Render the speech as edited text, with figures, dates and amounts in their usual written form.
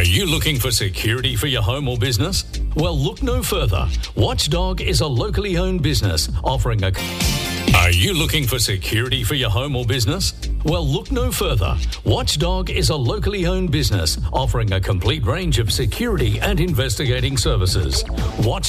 you looking for security for your home or business? Well, look no further. Watchdog is a locally owned business offering a... Are you looking for security for your home or business? Well, look no further. Watchdog is a locally owned business offering a complete range of security and investigating services.